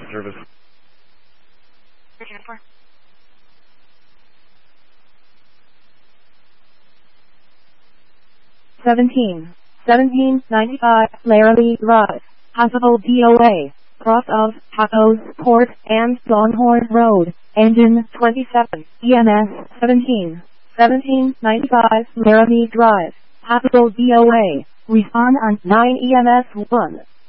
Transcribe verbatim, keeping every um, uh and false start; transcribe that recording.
service. Seventeen. Seventeen ninety-five Laramie Drive, Possible D O A, cross of Pacos Port and Longhorn Road, engine twenty-seven, E M S seventeen. Seventeen ninety-five Laramie Drive, Possible D O A, respond on nine E M S one.